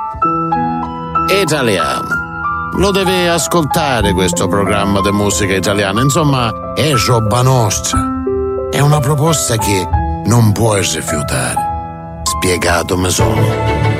Italiano. Lo deve ascoltare questo programma di musica italiana, insomma, è roba nostra. È una proposta che non puoi rifiutare. Spiegato, me sono.